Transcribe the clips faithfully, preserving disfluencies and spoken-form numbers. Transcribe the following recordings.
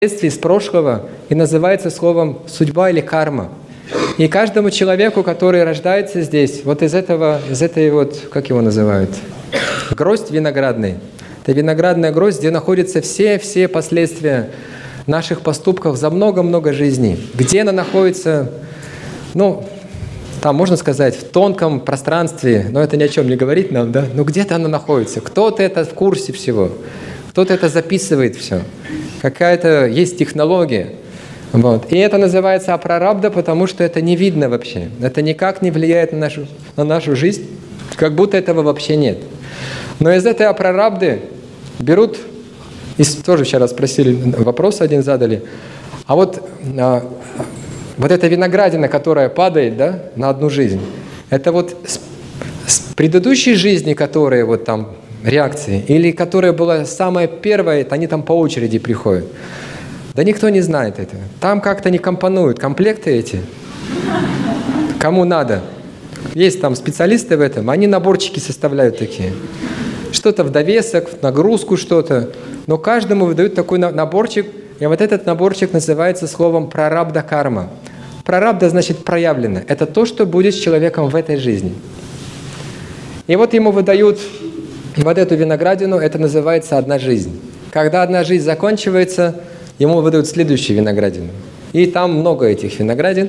из прошлого и называется словом судьба или карма. И каждому человеку, который рождается здесь, вот из этого, из этой вот, как его называют, гроздь виноградной. Это виноградная гроздь, где находятся все-все последствия наших поступков за много-много жизней. Где она находится, ну, там можно сказать, в тонком пространстве, но это ни о чем не говорит нам, да? Но где-то она находится. Кто-то это в курсе всего, кто-то это записывает все. Какая-то есть технология. Вот. И это называется апрарабда, потому что это не видно вообще. Это никак не влияет на нашу, на нашу жизнь, как будто этого вообще нет. Но из этой апрарабды берут, и тоже вчера спросили, вопрос один задали, а вот, а, вот эта виноградина, которая падает, да, на одну жизнь, это вот с, с предыдущей жизни, которые вот там реакции, или которая была самая первая, они там по очереди приходят. Да никто не знает этого. Там как-то не компонуют комплекты эти, кому надо. Есть там специалисты в этом, они наборчики составляют такие. Что-то в довесок, в нагрузку что-то. Но каждому выдают такой наборчик, и вот этот наборчик называется словом прарабда карма. Прарабда значит проявлено. Это то, что будет с человеком в этой жизни. И вот ему выдают вот эту виноградину, это называется одна жизнь. Когда одна жизнь заканчивается, ему выдают следующую виноградину. И там много этих виноградин.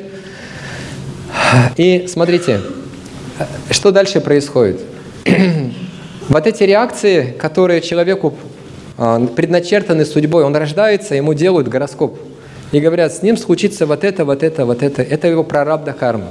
И смотрите, что дальше происходит. Вот эти реакции, которые человеку предначертаны судьбой, он рождается, ему делают гороскоп. И говорят, с ним случится вот это, вот это, вот это. Это его прарабда карма.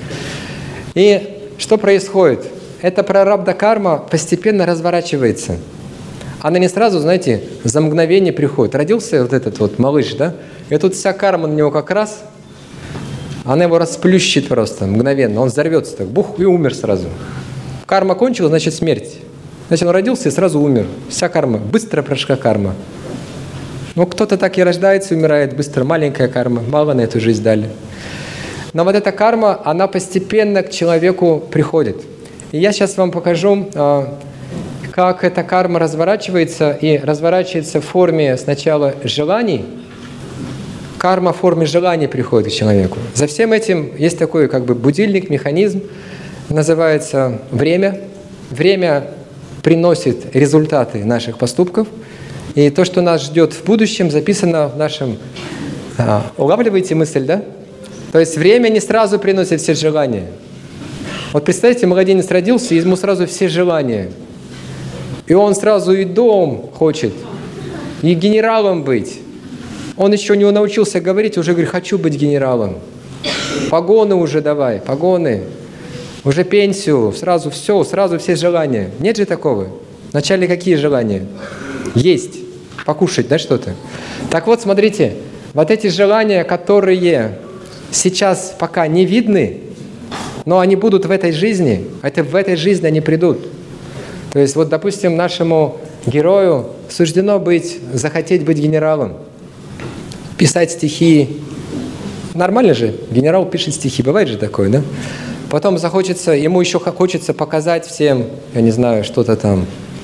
И что происходит? Эта прарабда карма постепенно разворачивается. Она не сразу, знаете, за мгновение приходит. Родился вот этот вот малыш, да? И тут вся карма на него как раз, она его расплющит просто мгновенно. Он взорвется так, бух, и умер сразу. Карма кончилась, значит смерть. Значит, он родился и сразу умер. Вся карма, быстро прошла карма. Ну, кто-то так и рождается, умирает быстро. Маленькая карма, мало на эту жизнь дали. Но вот эта карма, она постепенно к человеку приходит. И я сейчас вам покажу, как эта карма разворачивается, и разворачивается в форме сначала желаний. Карма в форме желаний приходит к человеку. За всем этим есть такой как бы будильник, механизм, называется время. Время приносит результаты наших поступков. И то, что нас ждет в будущем, записано в нашем... А, улавливаете мысль, да? То есть время не сразу приносит все желания. Вот представьте, младенец родился, и ему сразу все желания. И он сразу и дом хочет, и генералом быть. Он еще не научился говорить, уже говорит, хочу быть генералом. Погоны уже давай, погоны. Уже пенсию, сразу все, сразу все желания. Нет же такого? Вначале какие желания? Есть, покушать, да, что-то? Так вот, смотрите, вот эти желания, которые сейчас пока не видны, но они будут в этой жизни, это в этой жизни они придут. То есть, вот, допустим, нашему герою суждено быть, захотеть быть генералом, писать стихи. Нормально же, генерал пишет стихи, бывает же такое, да? Потом захочется, ему еще хочется показать всем, я не знаю, что-то там,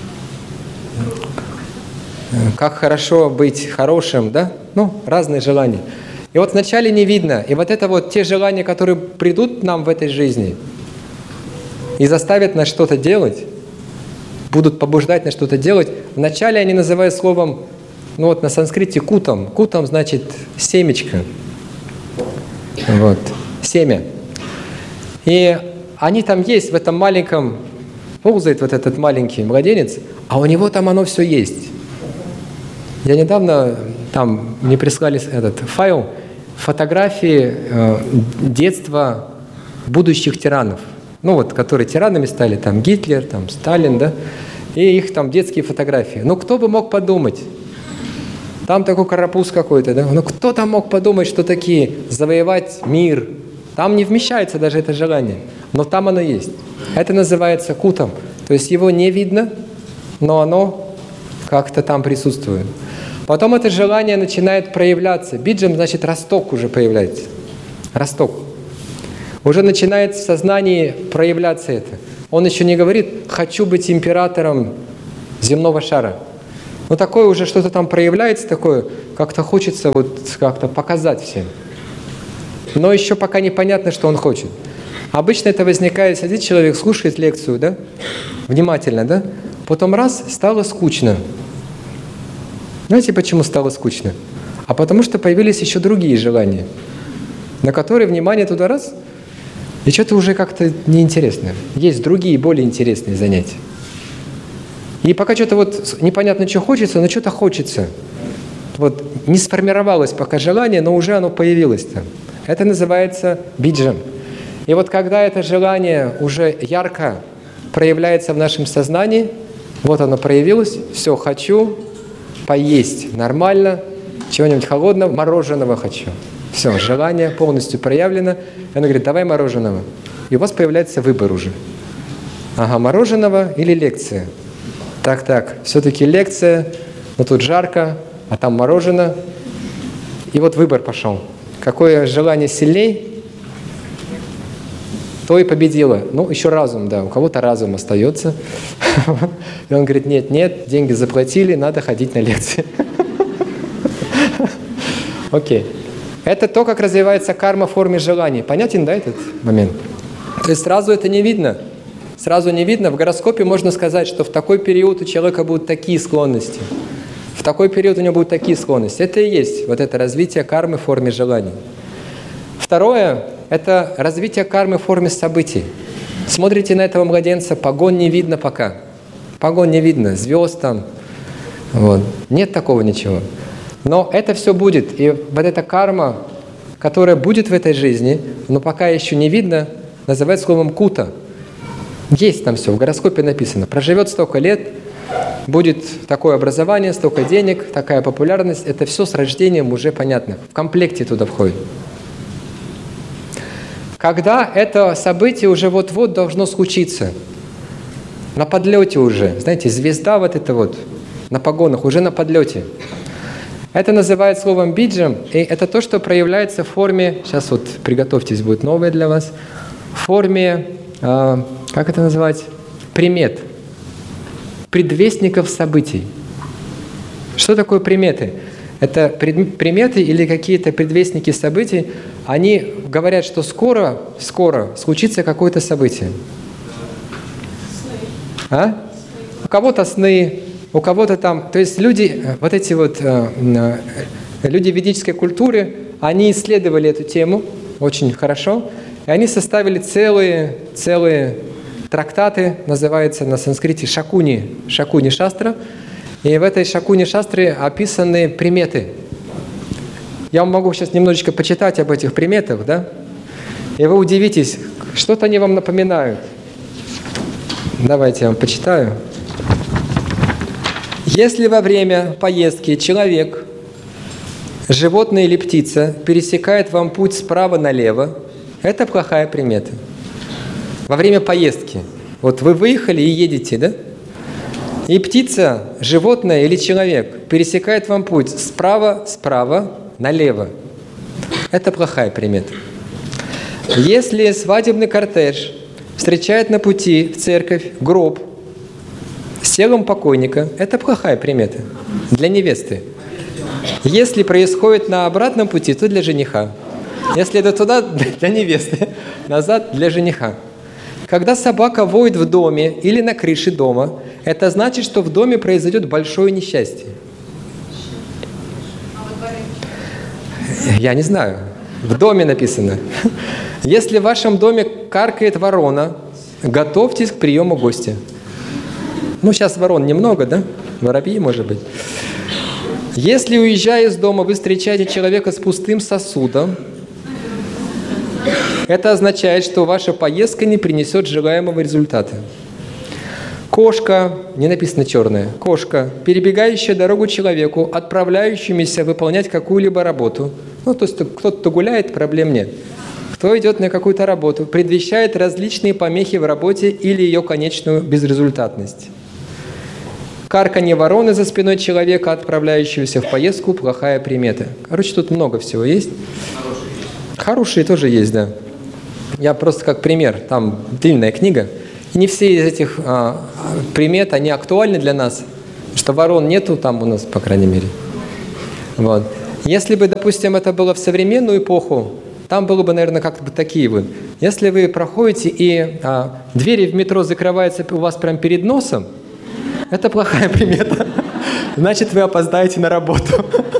как хорошо быть хорошим, да? Ну, разные желания. И вот вначале не видно. И вот это вот те желания, которые придут нам в этой жизни и заставят нас что-то делать, будут побуждать нас что-то делать, вначале они называют словом, ну вот на санскрите кутам. Кутам значит семечко. Вот. Семя. И они там есть, в этом маленьком, ползает вот этот маленький младенец, а у него там оно все есть. Я недавно, там мне прислали этот файл, фотографии э, детства будущих тиранов. Ну вот, которые тиранами стали, там Гитлер, там Сталин, да, и их там детские фотографии. Ну кто бы мог подумать? Там такой карапуз какой-то, да? Ну кто там мог подумать, что такие завоевать мир? Там не вмещается даже это желание, но там оно есть. Это называется кутом. То есть его не видно, но оно как-то там присутствует. Потом это желание начинает проявляться. Биджам значит росток уже появляется. Росток. Уже начинает в сознании проявляться это. Он еще не говорит «хочу быть императором земного шара». Но такое уже что-то там проявляется, такое, как-то хочется вот как-то показать всем. Но еще пока непонятно, что он хочет. Обычно это возникает, сидит человек, слушает лекцию, да, внимательно, да, потом раз, стало скучно. Знаете, почему стало скучно? А потому что появились еще другие желания, на которые внимание туда раз, и что-то уже как-то неинтересно. Есть другие, более интересные занятия. И пока что-то вот непонятно, что хочется, но что-то хочется. Вот не сформировалось пока желание, но уже оно появилось там. Это называется биджам. И вот когда это желание уже ярко проявляется в нашем сознании, вот оно проявилось, все, хочу поесть нормально, чего-нибудь холодного, мороженого хочу. Все, желание полностью проявлено. И она говорит, давай мороженого. И у вас появляется выбор уже. Ага, мороженого или лекция? Так, так, все-таки лекция, но тут жарко, а там мороженое. И вот выбор пошел. Какое желание сильней, то и победило. Ну, еще разум, да, у кого-то разум остается. И он говорит, нет, нет, деньги заплатили, надо ходить на лекции. Окей. Это то, как развивается карма в форме желаний. Понятен, да, этот момент? То есть сразу это не видно. Сразу не видно. В гороскопе можно сказать, что в такой период у человека будут такие склонности. В такой период у него будут такие склонности. Это и есть вот это развитие кармы в форме желаний. Второе – это развитие кармы в форме событий. Смотрите на этого младенца, погон не видно пока. Погон не видно, звезд там. Вот. Нет такого ничего. Но это все будет. И вот эта карма, которая будет в этой жизни, но пока еще не видно, называется словом кута. Есть там все, в гороскопе написано. Проживет столько лет, будет такое образование, столько денег, такая популярность. Это все с рождением уже понятно. В комплекте туда входит. Когда это событие уже вот-вот должно случиться, на подлете уже, знаете, звезда вот эта вот, на погонах, уже на подлете. Это называют словом биджам, и это то, что проявляется в форме, сейчас вот приготовьтесь, будет новое для вас, в форме, э, как это называть, примет, предвестников событий. Что такое приметы? Это пред, приметы или какие-то предвестники событий, они говорят, что скоро, скоро случится какое-то событие. А? У кого-то сны, у кого-то там, то есть люди, вот эти вот э, люди ведической культуры, они исследовали эту тему очень хорошо, и они составили целые, целые трактаты, называется на санскрите Шакуни, Шакуни Шастра, и в этой Шакуни Шастре описаны приметы. Я вам могу сейчас немножечко почитать об этих приметах, да? И вы удивитесь, что-то они вам напоминают. Давайте я вам почитаю. Если во время поездки человек, животное или птица пересекает вам путь справа налево, это плохая примета. Во время поездки. Вот вы выехали и едете, да? И птица, животное или человек пересекает вам путь справа, справа, налево. Это плохая примета. Если свадебный кортеж встречает на пути в церковь гроб с телом покойника, это плохая примета для невесты. Если происходит на обратном пути, то для жениха. Если это туда, для невесты, назад для жениха. Когда собака воет в доме или на крыше дома, это значит, что в доме произойдет большое несчастье. Я не знаю. В доме написано. Если в вашем доме каркает ворона, готовьтесь к приему гостя. Ну, сейчас ворон немного, да? Воробьи, может быть. Если, уезжая из дома, вы встречаете человека с пустым сосудом, это означает, что ваша поездка не принесет желаемого результата. Кошка, не написано черная, кошка, перебегающая дорогу человеку, отправляющемуся выполнять какую-либо работу. Ну, то есть кто-то гуляет, проблем нет. Кто идет на какую-то работу, предвещает различные помехи в работе или ее конечную безрезультатность. Карканье вороны за спиной человека, отправляющегося в поездку, плохая примета. Короче, тут много всего есть. Хорошие тоже есть, да. Я просто как пример, там длинная книга. И не все из этих а, примет, они актуальны для нас. Что ворон нету там у нас, по крайней мере. Вот. Если бы, допустим, это было в современную эпоху, там было бы, наверное, как-то бы такие вот. Если вы проходите и а, двери в метро закрываются у вас прямо перед носом, это плохая примета. Значит, вы опоздаете на работу.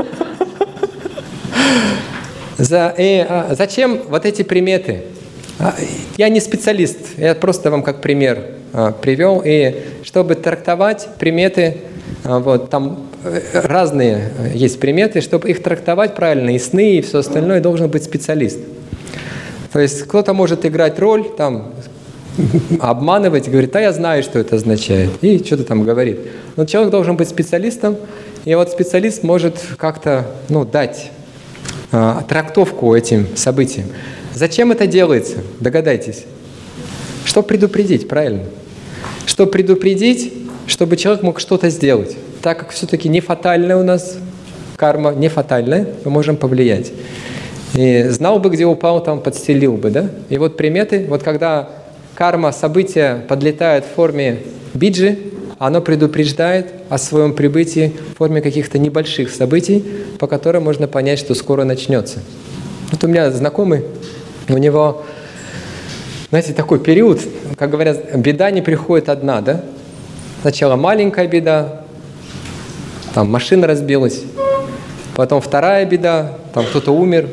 За, и, а, зачем вот эти приметы? А, я не специалист, я просто вам как пример а, привел. И чтобы трактовать приметы, а, вот там разные есть приметы, чтобы их трактовать правильно, и сны, и все остальное, должен быть специалист. То есть кто-то может играть роль, там, обманывать, говорит, а я знаю, что это означает, и что-то там говорит. Но человек должен быть специалистом, и вот специалист может как-то, ну, дать а, трактовку этим событиям. Зачем это делается? Догадайтесь. Чтобы предупредить, правильно? Чтобы предупредить, чтобы человек мог что-то сделать. Так как все-таки не фатальная у нас карма, не фатальная, мы можем повлиять. И знал бы, где упал, там подстелил бы, да? И вот приметы, вот когда карма, события подлетает в форме биджи, оно предупреждает о своем прибытии в форме каких-то небольших событий, по которым можно понять, что скоро начнется. Вот у меня знакомый, у него, знаете, такой период, как говорят, беда не приходит одна, да? Сначала маленькая беда, там машина разбилась, потом вторая беда, там кто-то умер,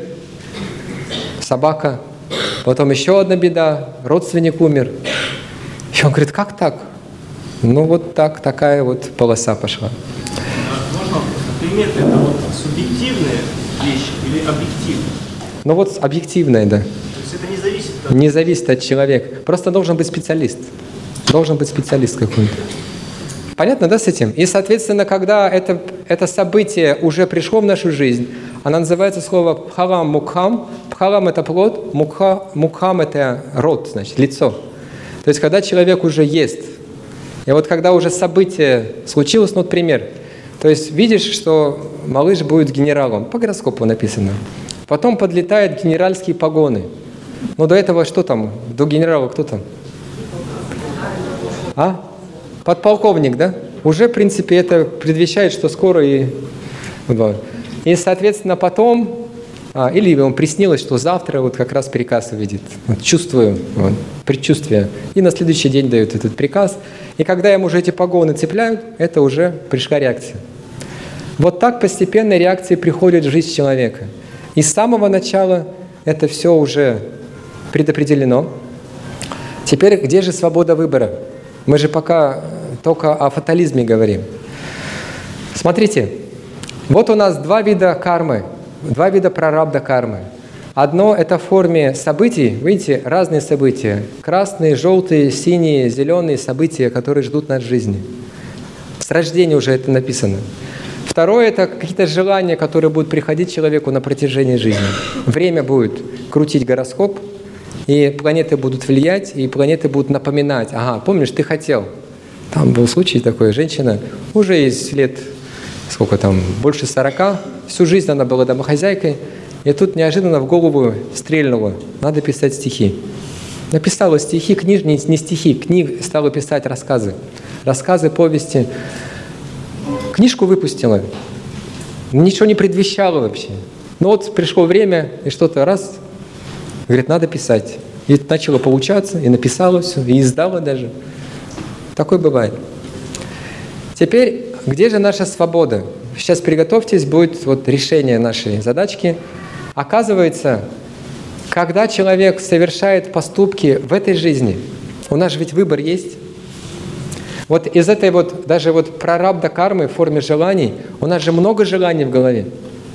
собака, потом еще одна беда, родственник умер. И он говорит, как так? Ну вот так, такая вот полоса пошла. Можно приметы, это вот субъективные вещи или объективные? Ну вот объективная, да. То есть это не зависит от... Не зависит от человека. Просто должен быть специалист. Должен быть специалист какой-то. Понятно, да, с этим? И, соответственно, когда это, это событие уже пришло в нашу жизнь, оно называется слово пхалам мукхам. Пхалам – это плод, мукха, мукхам – это рот, значит, лицо. То есть, когда человек уже ест. И вот когда уже событие случилось, ну, вот пример. То есть, видишь, что малыш будет генералом. По гороскопу написано. Потом подлетают генеральские погоны. Но до этого что там? До генерала кто там? А? Подполковник, да? Уже, в принципе, это предвещает, что скоро и... И, соответственно, потом... А, или ему приснилось, что завтра вот как раз приказ увидит. Вот, чувствую, вот, предчувствие. И на следующий день дают этот приказ. И когда ему уже эти погоны цепляют, это уже пришла реакция. Вот так постепенно реакции приходят в жизнь человека. И с самого начала это все уже предопределено. Теперь где же свобода выбора? Мы же пока только о фатализме говорим. Смотрите, вот у нас два вида кармы, два вида прарабдха кармы. Одно – это в форме событий, видите, разные события. Красные, желтые, синие, зеленые события, которые ждут нас в жизни. С рождения уже это написано. Второе – это какие-то желания, которые будут приходить человеку на протяжении жизни. Время будет крутить гороскоп, и планеты будут влиять, и планеты будут напоминать. Ага, помнишь, ты хотел. Там был случай такой, женщина, уже из лет, сколько там, больше сорока, всю жизнь она была домохозяйкой, и тут неожиданно в голову стрельнуло, надо писать стихи. Написала стихи, книж, не, не стихи, книг, стала писать рассказы. Рассказы, повести. Книжку выпустила. Ничего не предвещало вообще. Но вот пришло время, и что-то раз... Говорит, надо писать. И начало получаться, и написала все, и издала даже. Такое бывает. Теперь, где же наша свобода? Сейчас приготовьтесь, будет вот решение нашей задачки. Оказывается, когда человек совершает поступки в этой жизни, у нас же ведь выбор есть. Вот из этой вот, даже вот прарабдха кармы в форме желаний, у нас же много желаний в голове.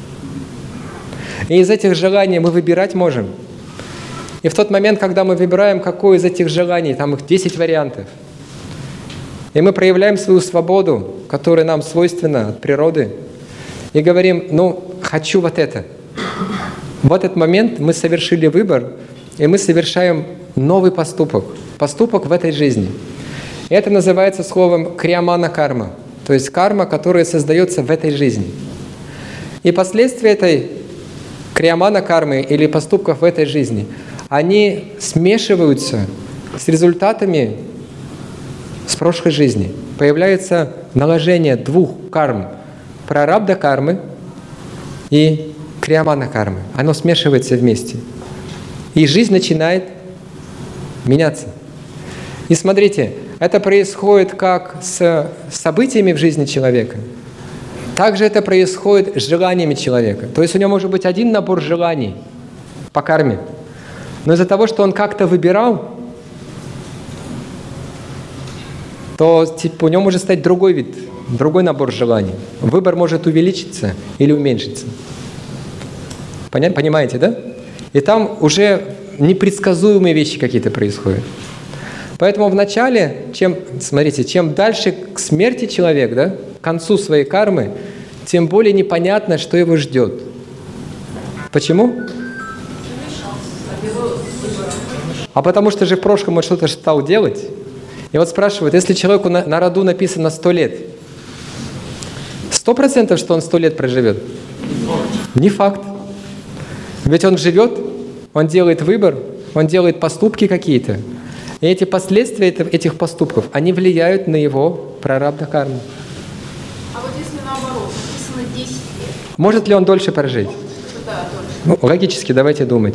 И из этих желаний мы выбирать можем. И в тот момент, когда мы выбираем, какое из этих желаний, там их десять вариантов, и мы проявляем свою свободу, которая нам свойственна от природы, и говорим, ну, хочу вот это. В этот момент мы совершили выбор, и мы совершаем новый поступок, поступок в этой жизни. И это называется словом криямана карма, то есть карма, которая создается в этой жизни. И последствия этой криямана кармы или поступков в этой жизни, они смешиваются с результатами с прошлой жизни. появляется наложение двух карм. Прарабдха кармы и криямана кармы. Оно смешивается вместе. И жизнь начинает меняться. И смотрите, это происходит как с событиями в жизни человека, также это происходит с желаниями человека. То есть у него может быть один набор желаний по карме, но из-за того, что он как-то выбирал, то типа, у него может стать другой вид, другой набор желаний. Выбор может увеличиться или уменьшиться. Понятно? Понимаете, да? И там уже непредсказуемые вещи какие-то происходят. Поэтому вначале, чем, смотрите, чем дальше к смерти человек, да, к концу своей кармы, тем более непонятно, что его ждет. Почему? А потому что же в прошлом он что-то стал делать. И вот спрашивают, если человеку на, на роду написано сто лет, сто процентов, что он сто лет проживет? Не факт. Ведь он живет, он делает выбор, он делает поступки какие-то. И эти последствия этих поступков, они влияют на его прарабдха карму. А вот если наоборот, написано десять лет? Может ли он дольше прожить? Да, дольше. Ну, логически давайте думать.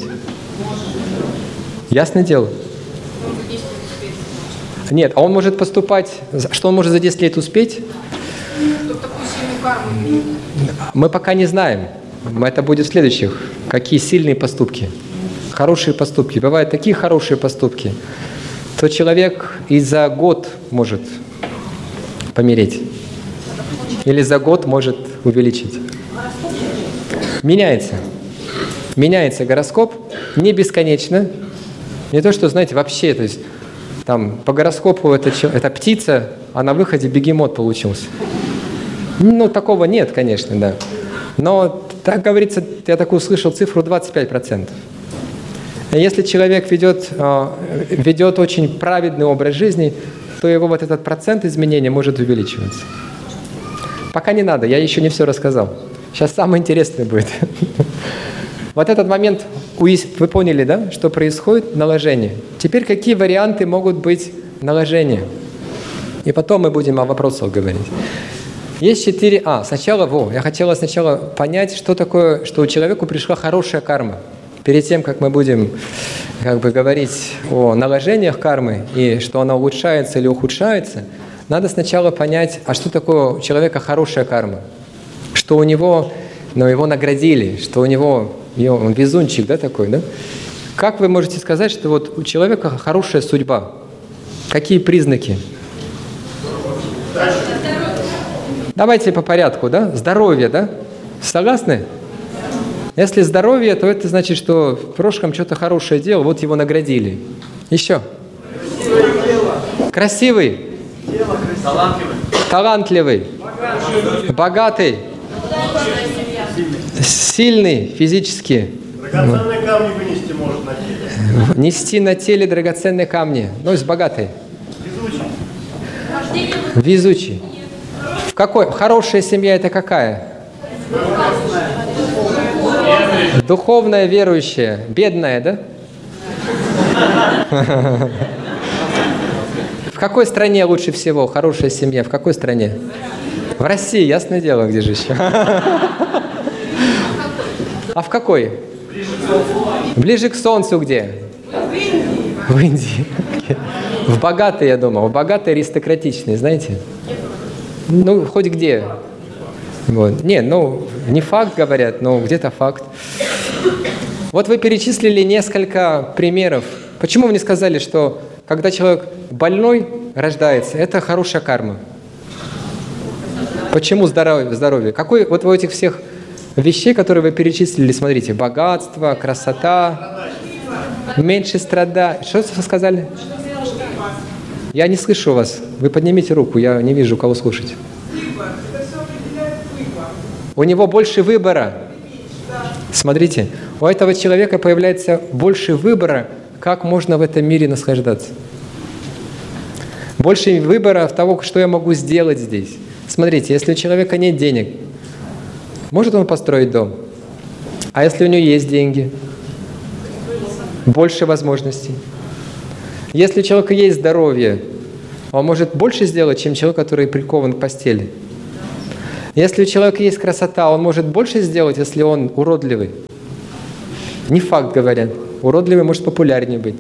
Ясное дело. Он за десять лет успеет. Нет, а он может поступать... Что он может за десять лет успеть? Чтобы такую сильную карму иметь. Мы пока не знаем. Это будет в следующих. Какие сильные поступки. Хорошие поступки. Бывают такие хорошие поступки, то человек и за год может помереть. Или за год может увеличить. Меняется. Меняется гороскоп не бесконечно. Не то, что, знаете, вообще, то есть там по гороскопу это, это птица, а на выходе бегемот получился. Ну, такого нет, конечно, да. Но, так говорится, я такую услышал цифру двадцать пять процентов. Если человек ведет, ведет очень праведный образ жизни, то его вот этот процент изменения может увеличиваться. Пока не надо, я еще не все рассказал. Сейчас самое интересное будет. Вот этот момент, вы поняли, да, что происходит? Наложение. Теперь какие варианты могут быть наложения? И потом мы будем о вопросах говорить. Есть четыре... А, сначала, во, я хотела сначала понять, что такое, что у человека пришла хорошая карма. Перед тем, как мы будем как бы, говорить о наложениях кармы и что она улучшается или ухудшается, надо сначала понять, а что такое у человека хорошая карма. Что у него, ну, его наградили, что у него, он везунчик, да, такой, да? Как вы можете сказать, что вот у человека хорошая судьба? Какие признаки? Давайте по порядку, да? Здоровье, да? Согласны? Если здоровье, то это значит, что в прошлом что-то хорошее делал, вот его наградили. Еще. Красивый. Талантливый. Талантливый. Богатый. Сильный физически. Драгоценные камни вынести может на теле. Нести на теле драгоценные камни. Ну, есть богатый. Вождение Везучий. В какой? Хорошая семья это какая? Духовная, верующая, бедная, да? В какой стране лучше всего хорошая семья? В какой стране? В России, ясное дело, где же еще? А в какой? Ближе к солнцу где? В Индии. В богатой, я думал. В богатой, аристократичной, знаете? Ну, хоть где. Вот. Не, ну, не факт, говорят, но где-то факт. Вот вы перечислили несколько примеров. Почему вы не сказали, что когда человек больной рождается, это хорошая карма? Почему здоровье? здоровье? Какой, вот у этих всех вещей, которые вы перечислили, смотрите, богатство, красота, меньше страдать. Что вы сказали? Я не слышу вас. Вы поднимите руку, я не вижу, кого слушать. У него больше выбора. Смотрите, у этого человека появляется больше выбора, как можно в этом мире наслаждаться. Больше выбора в того, что я могу сделать здесь. Смотрите, если у человека нет денег, может он построить дом? А если у него есть деньги? Больше возможностей. Если у человека есть здоровье, Он может больше сделать, чем человек, который прикован к постели. Если у человека есть красота, он может больше сделать, если он уродливый. Не факт, говорят. Уродливый может популярнее быть.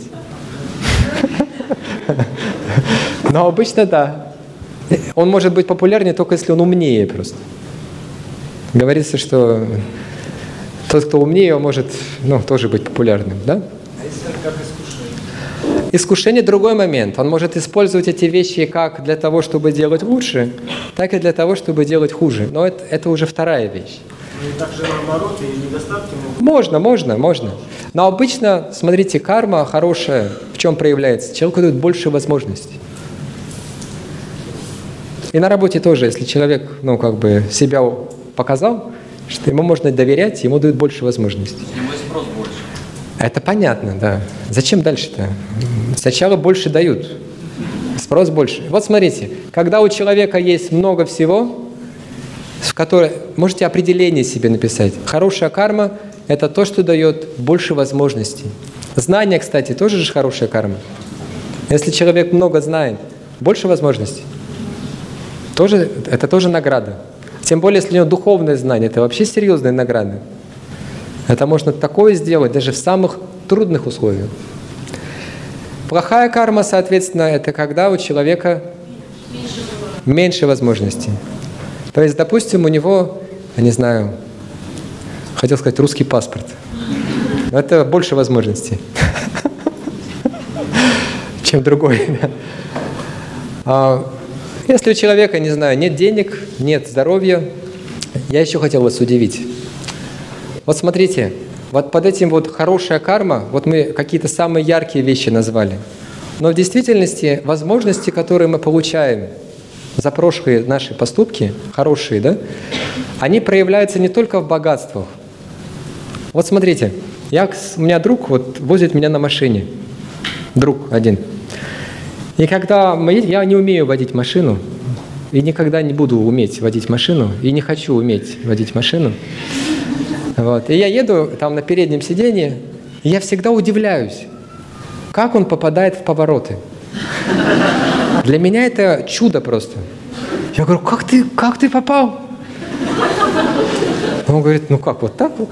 Но обычно да. Он может быть популярнее только если он умнее просто. Говорится, что тот, кто умнее, он может, ну, тоже быть популярным, да? А если как искушение? Искушение – другой момент. Он может использовать эти вещи как для того, чтобы делать лучше, так и для того, чтобы делать хуже. Но это, это уже вторая вещь. Ну и также наоборот, и недостатки могут... Можно, можно, можно. Но обычно, смотрите, карма хорошая в чем проявляется? Человеку дают больше возможностей. И на работе тоже, если человек, ну, как бы себя показал, что ему можно доверять, ему дают больше возможностей. С него и спрос больше. Это понятно, да. Зачем дальше-то? Сначала больше дают, спрос больше. Вот смотрите, когда у человека есть много всего, в которое можете определение себе написать. Хорошая карма – это то, что дает больше возможностей. Знание, кстати, тоже же хорошая карма. Если человек много знает, больше возможностей. Тоже, это тоже награда. Тем более, если у него духовное знание, это вообще серьезная награда. Это можно такое сделать даже в самых трудных условиях. Плохая карма, соответственно, это когда у человека меньше возможностей. То есть, допустим, у него, я не знаю, хотел сказать русский паспорт. Но это больше возможностей, чем другой. Если у человека, не знаю, нет денег, нет здоровья, я еще хотел вас удивить. Вот смотрите, вот под этим вот хорошая карма, вот мы какие-то самые яркие вещи назвали. Но в действительности возможности, которые мы получаем за прошлые наши поступки, хорошие, да, они проявляются не только в богатствах. Вот смотрите, я, у меня друг вот возит меня на машине, друг один. И когда мы едем, я не умею водить машину, и никогда не буду уметь водить машину, и не хочу уметь водить машину. Вот. И я еду там на переднем сиденье, и я всегда удивляюсь, как он попадает в повороты. Для меня это чудо просто. Я говорю, как ты, как ты попал? Он говорит, ну как, вот так вот?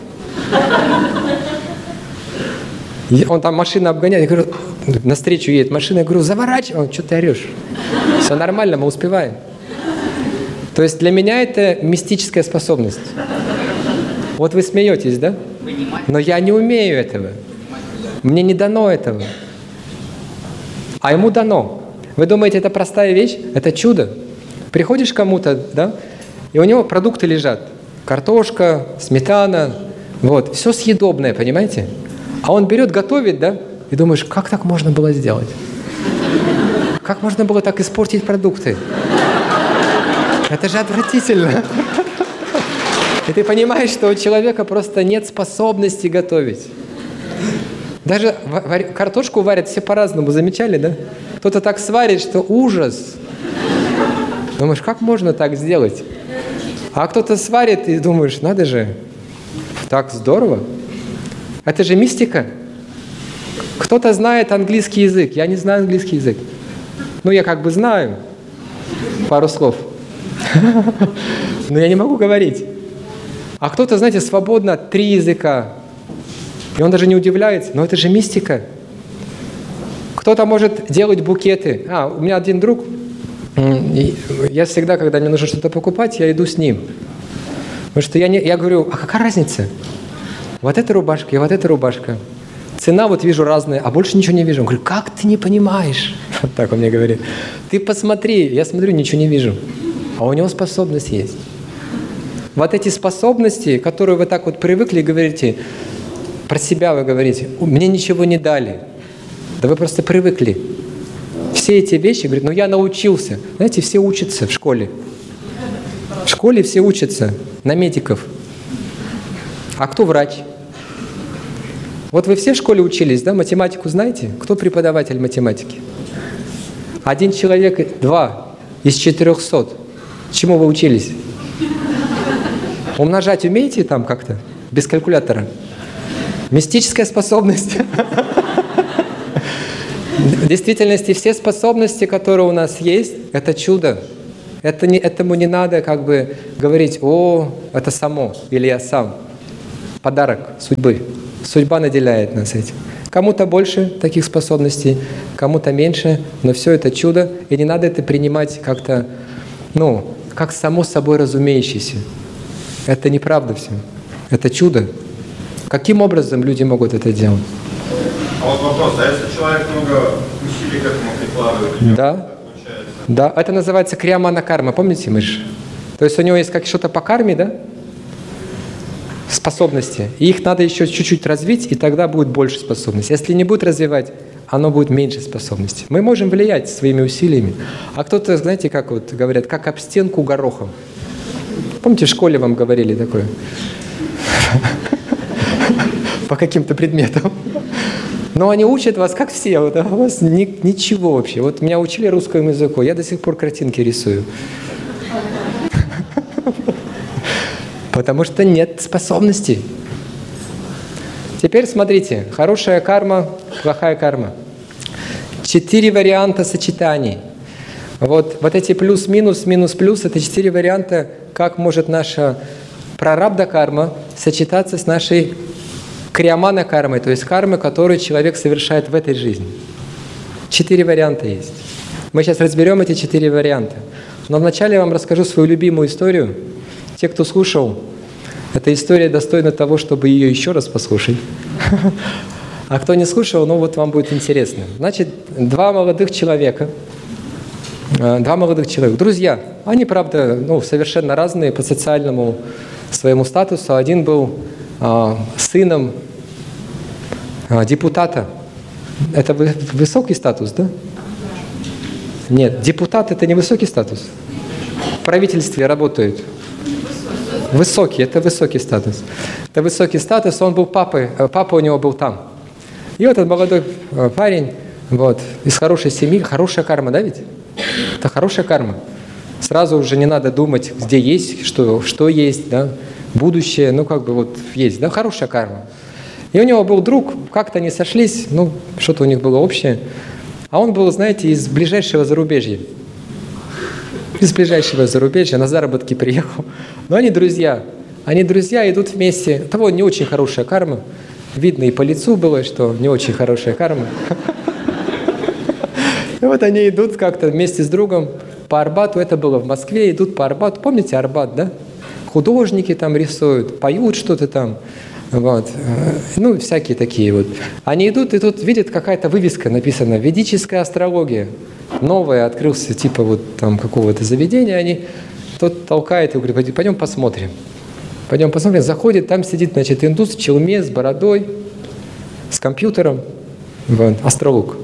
И он там машину обгоняет, я говорю, навстречу едет машина, я говорю, заворачивай. Он, что ты орешь? Все нормально, мы успеваем. То есть для меня это мистическая способность. Вот вы смеетесь, да? Но я не умею этого. Мне не дано этого. А ему дано. Вы думаете, это простая вещь? Это чудо. Приходишь к кому-то, да, и у него продукты лежат. Картошка, сметана, вот, все съедобное, понимаете? А он берет, готовит, да, и думаешь, как так можно было сделать? Как можно было так испортить продукты? Это же отвратительно. И ты понимаешь, что у человека просто нет способности готовить. Даже картошку варят все по-разному, замечали, да? Кто-то так сварит, что ужас. Думаешь, как можно так сделать? А кто-то сварит, и думаешь, надо же, так здорово. Это же мистика. Кто-то знает английский язык, я не знаю английский язык. Ну, я как бы знаю пару слов, но я не могу говорить. А кто-то, знаете, свободно три языка, и он даже не удивляется, но это же мистика. Кто-то может делать букеты. А, у меня один друг, я всегда, когда мне нужно что-то покупать, я иду с ним. Потому что я, не, я говорю, а какая разница? Вот эта рубашка и вот эта рубашка. Цена вот вижу разная, а больше ничего не вижу. Он говорит, как ты не понимаешь? Вот так он мне говорит. Ты посмотри, я смотрю, ничего не вижу. А у него способность есть. Вот эти способности, которые вы так вот привыкли, говорите, про себя вы говорите, мне ничего не дали. Да вы просто привыкли. Все эти вещи, говорит, ну я научился. Знаете, все учатся в школе. В школе все учатся на медиков. А кто врач? Вот вы все в школе учились, да, математику знаете? Кто преподаватель математики? Один человек, два из четырехсот. Чему вы учились? Умножать умеете там как-то? Без калькулятора? Мистическая способность. В действительности все способности, которые у нас есть, это чудо. Это не, этому не надо как бы говорить: о, это само, или я сам. Подарок судьбы. Судьба наделяет нас этим. Кому-то больше таких способностей, кому-то меньше, но все это чудо, и не надо это принимать как-то, ну, как само собой разумеющееся. Это неправда все. Это чудо. Каким образом люди могут это делать? А вот вопрос, а если человек много усилий к этому прикладывает? Да. Да, это называется криямана карма, помните, мы же? То есть у него есть как что-то по карме, да? Способности. И их надо еще чуть-чуть развить, и тогда будет больше способностей. Если не будет развивать, оно будет меньше способностей. Мы можем влиять своими усилиями. А кто-то, знаете, как вот говорят, как об стенку горохом. Помните, в школе вам говорили такое? По каким-то предметам. Но они учат вас, как все, вот, а у вас ни, ничего вообще. Вот меня учили русскому языку, я до сих пор картинки рисую. Потому что нет способностей. Теперь смотрите, хорошая карма, плохая карма. Четыре варианта сочетаний. Вот, вот эти плюс-минус, минус-плюс, это четыре варианта, как может наша прарабдха карма сочетаться с нашей криямана кармой, то есть кармой, которую человек совершает в этой жизни. Четыре варианта есть. Мы сейчас разберем эти четыре варианта. Но вначале я вам расскажу свою любимую историю. Те, кто слушал, эта история достойна того, чтобы ее еще раз послушать. А кто не слушал, ну вот вам будет интересно. Значит, два молодых человека, два молодых человека, друзья, они, правда, ну, совершенно разные по социальному своему статусу. Один был а, сыном а, депутата. Это вы, высокий статус, да? Нет, депутат – это не высокий статус. В правительстве работают. Высокий, это высокий статус. Это высокий статус, он был папой, папа у него был там. И вот этот молодой парень, вот, из хорошей семьи, хорошая карма, да ведь? Это хорошая карма. Сразу уже не надо думать, где есть, что, что есть, да, будущее, ну как бы вот есть, да, хорошая карма. И у него был друг, как-то они сошлись, ну что-то у них было общее, а он был, знаете, из ближайшего зарубежья. Из ближайшего зарубежья, на заработки приехал. Но они друзья, они друзья, идут вместе. Того не очень хорошая карма. Видно и по лицу было, что не очень хорошая карма. И вот они идут как-то вместе с другом по Арбату. Это было в Москве, идут по Арбату. Помните Арбат, да? Художники там рисуют, поют что-то там. Вот. Ну, всякие такие вот. Они идут, и тут видят, какая-то вывеска написана «Ведическая астрология». Новое открылся, типа вот там какого-то заведения. Они, тот толкает и говорит: пойдем посмотрим. Пойдем посмотрим. Заходит, там сидит, значит, индус в челме, с бородой, с компьютером. Вот, астролог.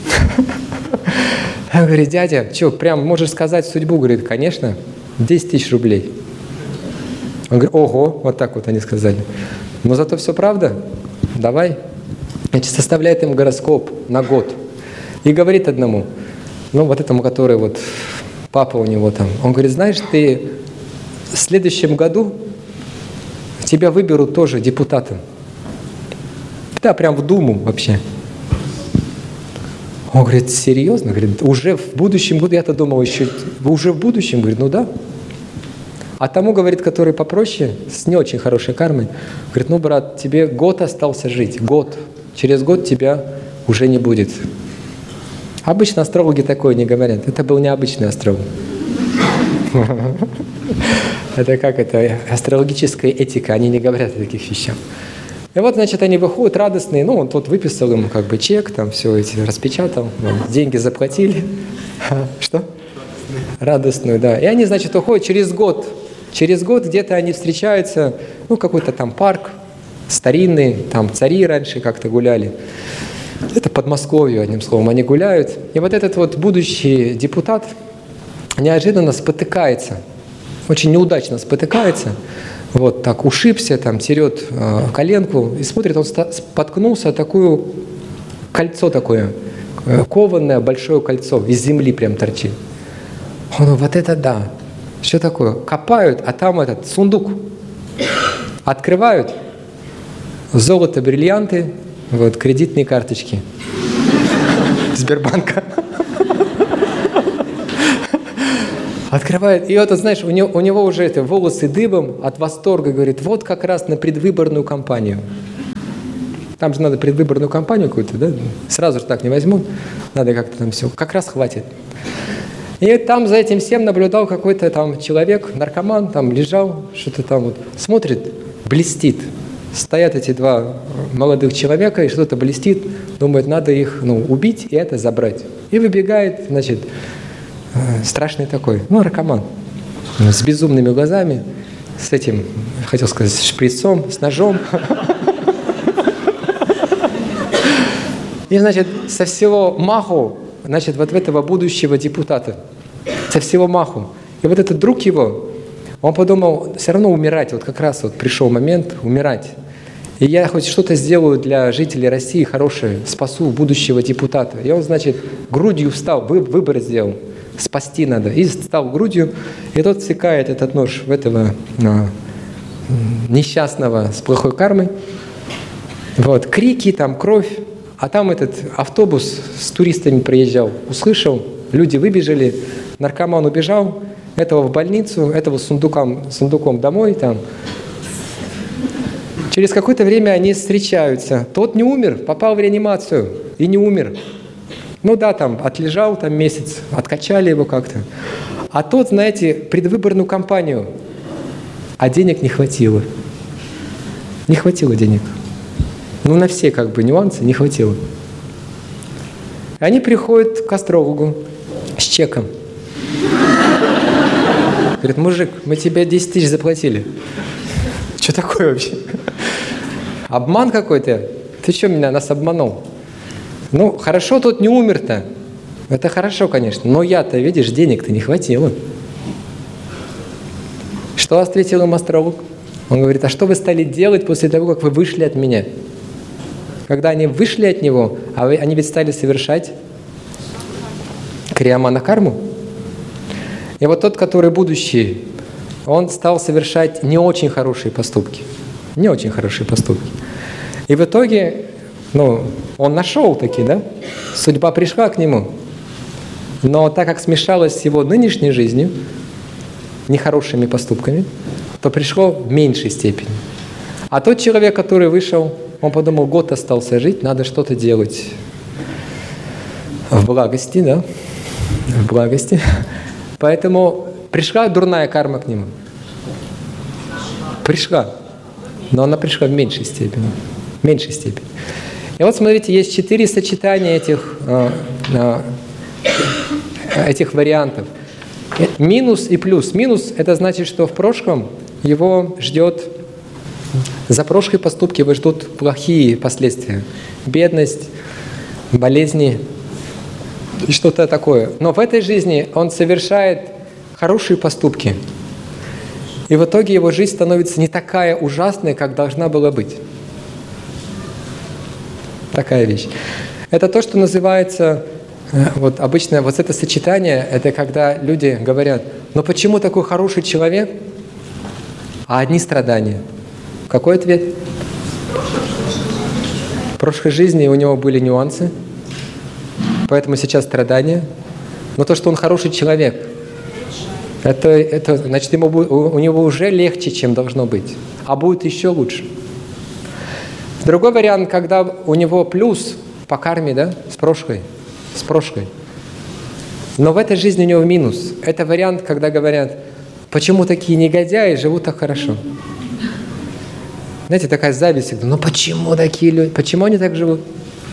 Он говорит: дядя, что, прям можешь сказать судьбу? Говорит: конечно, десять тысяч рублей. Он говорит: ого, вот так вот они сказали. Но зато все правда, давай. Значит, составляет им гороскоп на год. И говорит одному, ну вот этому, который вот папа у него там, он говорит: знаешь, ты в следующем году тебя выберут тоже депутатом. Да, прям в Думу вообще. Он говорит: серьезно? Говорит: уже в будущем году, я-то думал еще, уже в будущем, говорит, ну да. А тому, говорит, который попроще, с не очень хорошей кармой, говорит: ну, брат, тебе год остался жить, год. Через год тебя уже не будет. Обычно астрологи такое не говорят. Это был необычный астролог. Это как это, астрологическая этика, они не говорят о таких вещах. И вот, значит, они выходят радостные, ну, он тут выписал им как бы чек, там все эти распечатал, деньги заплатили. Что? Радостную, да. И они, значит, уходят через год. Через год где-то они встречаются, ну, какой-то там парк старинный, там цари раньше как-то гуляли. Это Подмосковье, одним словом, они гуляют. И вот этот вот будущий депутат неожиданно спотыкается, очень неудачно спотыкается, вот так ушибся, там терет э, коленку, и смотрит, он споткнулся о такое кольцо такое, э, кованное большое кольцо, из земли прям торчит. Он говорит: вот это да, что такое? Копают, а там этот сундук. Открывают, золото, бриллианты, вот, кредитные карточки. Сбербанка. Открывает. И вот, знаешь, у него, у него уже это, волосы дыбом от восторга. Говорит, вот как раз на предвыборную кампанию. Там же надо предвыборную кампанию какую-то, да? Сразу же так не возьмут. Надо как-то там все. Как раз хватит. И там за этим всем наблюдал какой-то там человек, наркоман, там лежал, что-то там вот. Смотрит, блестит. Стоят эти два молодых человека, и что-то блестит. Думает, надо их ну, убить и это забрать. И выбегает, значит, страшный такой, ну, наркоман, с безумными глазами, с этим, хотел сказать, с шприцом, с ножом. И, значит, со всего маху, значит, вот этого будущего депутата, со всего маху. И вот этот друг его, он подумал, все равно умирать, вот как раз вот пришел момент умирать. И я хоть что-то сделаю для жителей России хорошее, спасу будущего депутата. И он, значит, грудью встал, выбор сделал. Спасти надо. И стал грудью, и тот всекает этот нож в этого а, несчастного с плохой кармой. Вот, крики, там кровь. А там этот автобус с туристами проезжал. Услышал, люди выбежали, наркоман убежал, этого в больницу, этого с сундуком, сундуком домой. Там. Через какое-то время они встречаются. Тот не умер, попал в реанимацию и не умер. Ну да, там отлежал там месяц, откачали его как-то. А тот, знаете, предвыборную кампанию, а денег не хватило. Не хватило денег. Ну на все как бы нюансы не хватило. И они приходят к астрологу с чеком. Говорит, мужик, мы тебе десять тысяч заплатили. Что такое вообще? Обман какой-то? Ты что, меня нас обманул? Ну, хорошо, тот не умер-то. Это хорошо, конечно. Но я-то, видишь, денег-то не хватило. Что ответил им астролог? Он говорит, а что вы стали делать после того, как вы вышли от меня? Когда они вышли от него, а вы, они ведь стали совершать криямана карму. И вот тот, который будущий, он стал совершать не очень хорошие поступки. Не очень хорошие поступки. И в итоге... Ну, он нашел такие, да? Судьба пришла к нему. Но так как смешалась с его нынешней жизнью, нехорошими поступками, то пришло в меньшей степени. А тот человек, который вышел, он подумал, год остался жить, надо что-то делать в благости, да? В благости. Поэтому пришла дурная карма к нему. Пришла. Но она пришла в меньшей степени. В меньшей степени. И вот смотрите, есть четыре сочетания этих, этих вариантов. Минус и плюс. Минус – это значит, что в прошлом его ждет, за прошлые поступки его ждут плохие последствия. Бедность, болезни и что-то такое. Но в этой жизни он совершает хорошие поступки. И в итоге его жизнь становится не такая ужасной, как должна была быть. Такая вещь. Это то, что называется, вот обычно вот это сочетание, это когда люди говорят, ну почему такой хороший человек, а одни страдания? Какой ответ? В прошлой жизни у него были нюансы, поэтому сейчас страдания. Но то, что он хороший человек, это, это значит, ему, у него уже легче, чем должно быть, а будет еще лучше. Другой вариант, когда у него плюс по карме, да, с прошлой, с прошлой. Но в этой жизни у него минус. Это вариант, когда говорят, почему такие негодяи живут так хорошо. Знаете, такая зависть. Ну почему такие люди, почему они так живут?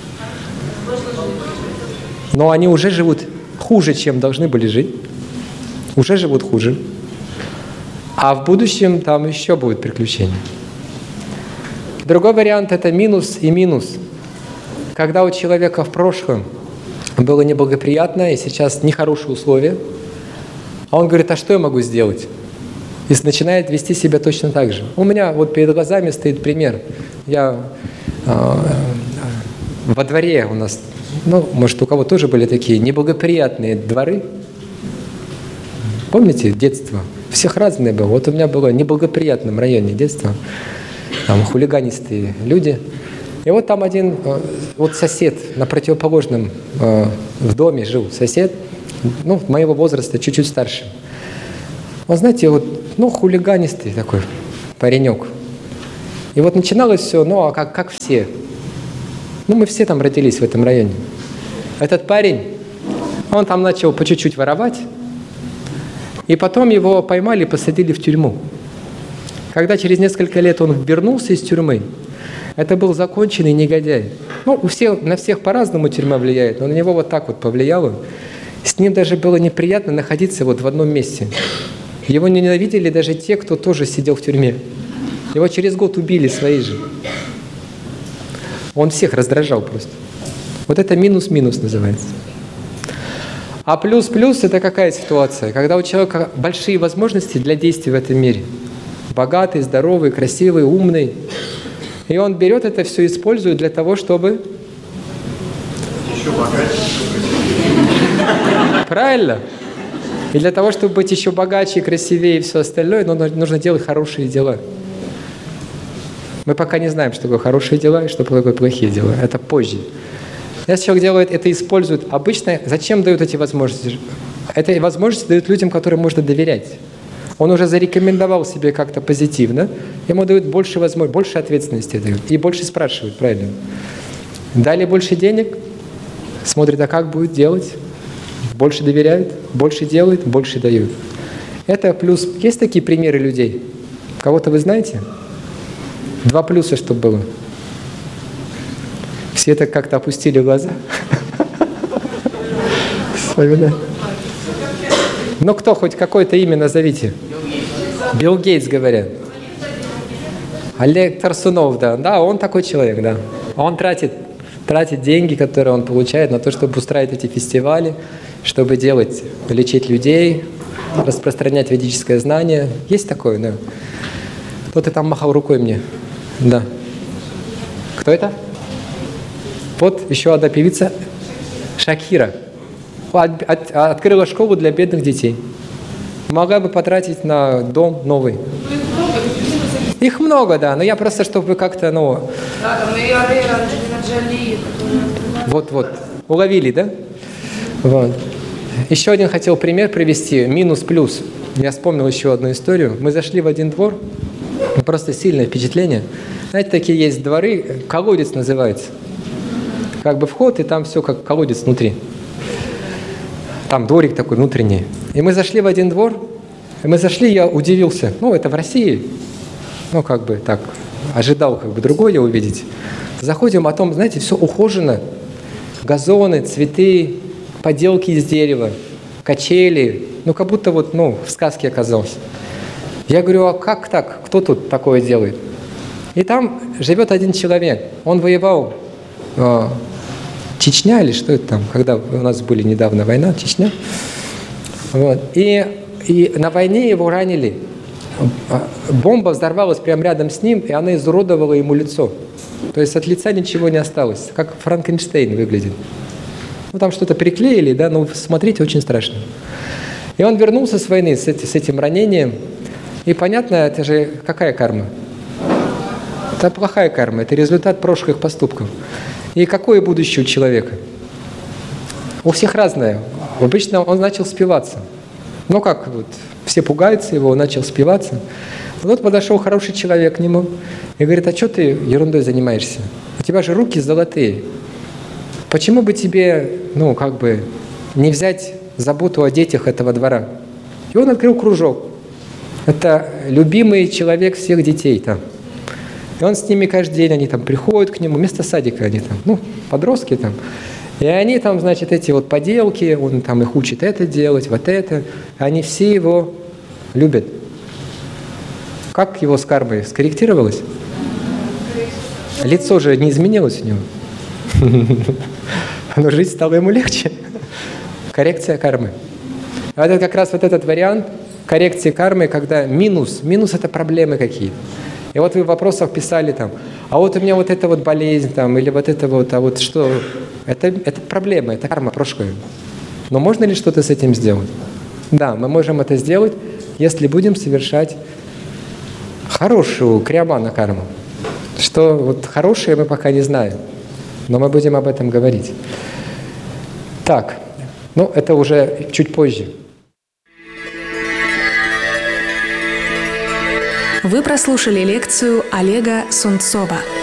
Но они уже живут хуже, чем должны были жить. Уже живут хуже. А в будущем там еще будут приключения. Другой вариант – это минус и минус. Когда у человека в прошлом было неблагоприятно, и сейчас нехорошие условия, а он говорит, а что я могу сделать? И начинает вести себя точно так же. У меня вот перед глазами стоит пример. Я э, во дворе у нас, ну, может, у кого тоже были такие неблагоприятные дворы. Помните детство? Всех разное было. Вот у меня было в неблагоприятном районе детства. Там хулиганистые люди. И вот там один, вот сосед на противоположном, в доме жил сосед, ну, моего возраста, чуть-чуть старше. Он, знаете, вот, ну, хулиганистый такой паренек. И вот начиналось все, ну, а как, как все. Ну, мы все там родились в этом районе. Этот парень, он там начал по чуть-чуть воровать, и потом его поймали и посадили в тюрьму. Когда через несколько лет он вернулся из тюрьмы, это был законченный негодяй. Ну, у всех, на всех по-разному тюрьма влияет, но на него вот так вот повлияло. С ним даже было неприятно находиться вот в одном месте. Его ненавидели даже те, кто тоже сидел в тюрьме. Его через год убили свои же. Он всех раздражал просто. Вот это минус-минус называется. А плюс-плюс – это какая ситуация? Когда у человека большие возможности для действий в этом мире. Богатый, здоровый, красивый, умный. И он берет это все и использует для того, чтобы… Еще богаче. Правильно? И для того, чтобы быть еще богаче, красивее и все остальное, нужно делать хорошие дела. Мы пока не знаем, что такое хорошие дела и что такое плохие дела. Это позже. Если человек делает это, использует, обычно зачем дают эти возможности? Эти возможности дают людям, которым можно доверять. Он уже зарекомендовал себе как-то позитивно, ему дают больше возможностей, больше ответственности дают и больше спрашивают, правильно? Дали больше денег, смотрят, а как будет делать, больше доверяют, больше делают, больше дают. Это плюс. Есть такие примеры людей? Кого-то вы знаете? Два плюса, чтобы было. Все так как-то опустили глаза. Ну кто, хоть какое-то имя назовите? Билл Гейтс, говорят. Олег Тарсунов, да. Да, он такой человек, да. Он тратит, тратит деньги, которые он получает, на то, чтобы устраивать эти фестивали, чтобы делать, лечить людей, распространять ведическое знание. Есть такое, да. Кто-то там махал рукой мне. Да. Кто это? Вот еще одна певица Шакира. От, от, открыла школу для бедных детей. Могла бы потратить на дом новый. Их много, да, но я просто, чтобы как-то, ну… Да, там и Арера, Анджелина Джоли, которые… Вот-вот, уловили, да? Вот. Еще один хотел пример привести, минус-плюс. Я вспомнил еще одну историю. Мы зашли в один двор, просто сильное впечатление. Знаете, такие есть дворы, колодец называется. Как бы вход, и там все как колодец внутри. Там дворик такой внутренний. И мы зашли в один двор, и мы зашли, я удивился. Ну, это в России. Ну, как бы так, ожидал как бы другое увидеть. Заходим, а там, знаете, все ухожено. Газоны, цветы, поделки из дерева, качели. Ну, как будто вот, ну, в сказке оказался. Я говорю, а как так? Кто тут такое делает? И там живет один человек. Он воевал… Чечня или что это там, когда у нас были недавно война, Чечня. Вот. И, и на войне его ранили. Бомба взорвалась прямо рядом с ним, и она изуродовала ему лицо. То есть от лица ничего не осталось, как Франкенштейн выглядит. Ну там что-то приклеили, да, но смотрите, очень страшно. И он вернулся с войны с, эти, с этим ранением, и понятно, это же какая карма? Это плохая карма, это результат прошлых поступков. И какое будущее у человека? У всех разное. Обычно он начал спиваться. Ну как, вот, все пугаются его, он начал спиваться. Вот подошел хороший человек к нему и говорит, а что ты ерундой занимаешься? У тебя же руки золотые. Почему бы тебе, ну как бы, не взять заботу о детях этого двора? И он открыл кружок. Это любимый человек всех детей там. И он с ними каждый день, они там приходят к нему, вместо садика они там, ну, подростки там. И они там, значит, эти вот поделки, он там их учит это делать, вот это. Они все его любят. Как его с кармой скорректировалось? Лицо же не изменилось у него. Но жизнь стала ему легче. Коррекция кармы. Вот это как раз вот этот вариант коррекции кармы, когда минус, минус это проблемы какие-то. И вот вы в вопросах писали там, а вот у меня вот эта вот болезнь там, или вот это вот, а вот что? Это, это проблема, это карма прошлая. Но можно ли что-то с этим сделать? Да, мы можем это сделать, если будем совершать хорошую криямана карму. Что вот хорошее мы пока не знаем, но мы будем об этом говорить. Так, ну это уже чуть позже. Вы прослушали лекцию Олега Сунцова.